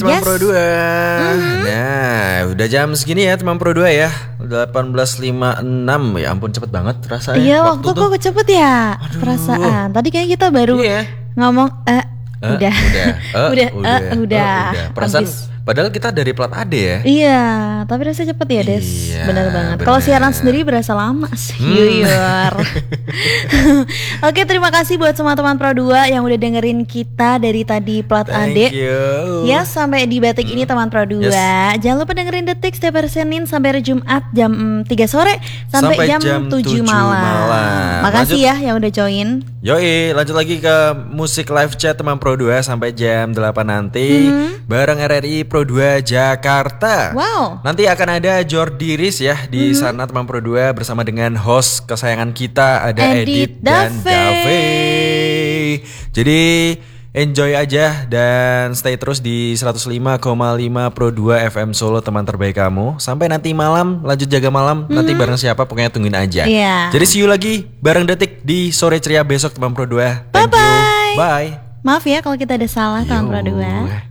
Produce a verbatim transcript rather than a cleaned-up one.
Teman Yes. Pro dua. Mhm. Nah, udah jam segini ya teman Pro dua ya. delapan belas lima puluh enam. Ya ampun cepet banget rasanya. Iya, waktu, tuh. kok cepet ya. Aduh. Perasaan. Tadi kayaknya kita baru Iya. ngomong eh Eh, udah. udah. Eh, udah. udah. eh, udah. Eh, udah. Perasaan Habis. padahal kita dari plat A D ya. Iya, tapi rasanya cepet ya, Des. Iya, Benar banget. benar. Kalau siaran sendiri berasa lama sih. Hmm. Yuyur. Oke, terima kasih buat semua teman Pro dua yang udah dengerin kita dari tadi plat A D. Thank you. Ya, sampai di Batik ini teman Pro dua. Yes. Jangan lupa dengerin Detik setiap hari Senin sampai hari Jumat jam mm, tiga sore sampai, Sampai jam, jam tujuh tujuh malam. malam. Makasih Lanjut. ya yang udah join. Yoi, lanjut lagi ke musik live chat teman Pro dua sampai jam delapan nanti Mhm. bareng R R I Pro dua Jakarta. Wow. Nanti akan ada Jordi Riz ya di sana teman Pro dua bersama dengan host kesayangan kita ada Edit Edit, dan Dave. Dave. Jadi enjoy aja dan stay terus di seratus lima koma lima Pro dua F M Solo teman terbaik kamu. Sampai nanti malam lanjut jaga malam nanti bareng siapa pokoknya tungguin aja. Iya. Jadi see you lagi bareng Detik di sore ceria besok teman Pro dua. Thank Bye-bye. you. Bye. Maaf ya kalau kita ada salah teman Pro dua. Yo.